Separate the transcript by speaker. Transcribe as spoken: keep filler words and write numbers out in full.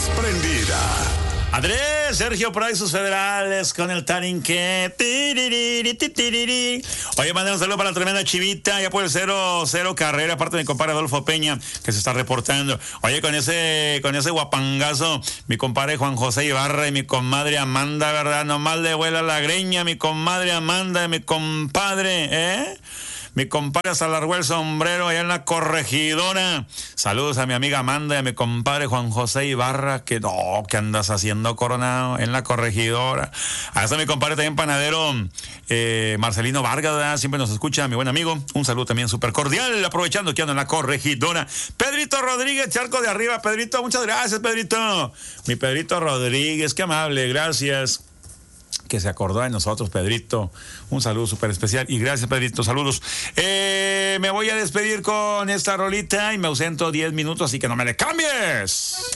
Speaker 1: prendida.
Speaker 2: Andrés, Sergio, por ahí sus federales con el tarinque. Oye, mandé un saludo para la tremenda Chivita, ya por el cero cero carrera, aparte de mi compadre Adolfo Peña, que se está reportando. Oye, con ese, con ese guapangazo, mi compadre Juan José Ibarra y mi comadre Amanda, ¿verdad? Nomás le vuela la greña, mi comadre Amanda y mi compadre, ¿eh? Mi compadre hasta largó el sombrero allá en la corregidora. Saludos a mi amiga Amanda y a mi compadre Juan José Ibarra. Que no, ¿qué andas haciendo, Coronado? En la corregidora. Ahí está mi compadre también panadero, eh, Marcelino Vargas, ¿verdad? Siempre nos escucha, mi buen amigo. Un saludo también súper cordial, aprovechando que ando en la corregidora. Pedrito Rodríguez, Charco de Arriba. Pedrito, muchas gracias, Pedrito. Mi Pedrito Rodríguez, qué amable, gracias. Que se acordó de nosotros, Pedrito. Un saludo súper especial. Y gracias, Pedrito. Saludos. Eh, me voy a despedir con esta rolita y me ausento diez minutos, así que no me le cambies.